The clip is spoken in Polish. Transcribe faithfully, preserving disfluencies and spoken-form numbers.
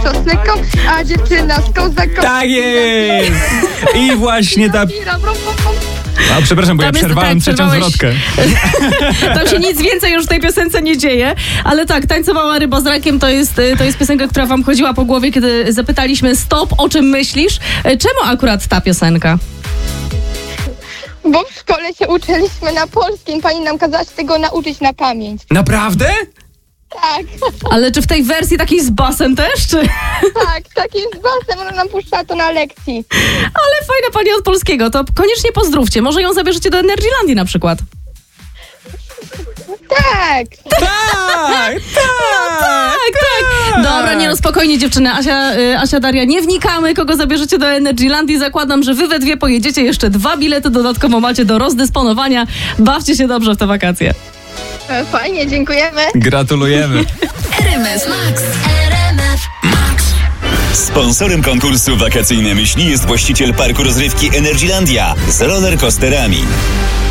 czosnką, a dziewczyna z kozaką. Tak jest! I właśnie ta... A, przepraszam, bo Tam ja jest- przerwałem tak, trzecią przerwałeś- zwrotkę. Tam się nic więcej już w tej piosence nie dzieje, ale tak, Tańcowała ryba z rakiem to jest, y, to jest piosenka, która wam chodziła po głowie, kiedy zapytaliśmy stop, o czym myślisz? Y, Czemu akurat ta piosenka? Bo w szkole się uczyliśmy na polskim, pani nam kazała się tego nauczyć na pamięć. Naprawdę? Tak, Ale czy w tej wersji takiej z basem też, czy? tak, taki jest basem, ona nam puszczała to na lekcji. Ale fajna pani od polskiego, to koniecznie pozdrówcie, może ją zabierzecie do Energylandii na przykład. Tak, Tak! Tak! Tak, tak. Dobra, nie no, spokojnie dziewczyny. Asia, y, Asia, Daria, nie wnikamy, kogo zabierzecie do Energylandii. Zakładam, że wy we dwie pojedziecie. Jeszcze dwa bilety dodatkowo macie do rozdysponowania. Bawcie się dobrze w te wakacje. E, fajnie, dziękujemy. Gratulujemy. R M F Max. R M F Max. Sponsorem konkursu Wakacyjne Myśli jest właściciel parku rozrywki Energylandia z rollercoasterami.